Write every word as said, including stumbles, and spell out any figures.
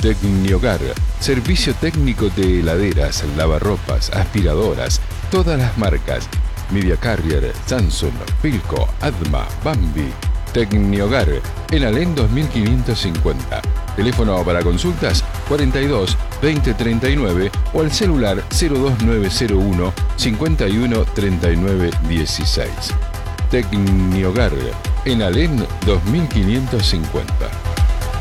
Tecniogar, servicio técnico de heladeras, lavarropas, aspiradoras, todas las marcas. Media Carrier, Samsung, Philco, Adma, Bambi. Tecniogar, en Alén dos mil quinientos cincuenta. Teléfono para consultas cuarenta y dos, veinte, treinta y nueve o al celular cero dos nueve cero uno, cincuenta y uno, treinta y nueve, dieciséis. Tecniogar, en Alén dos mil quinientos cincuenta.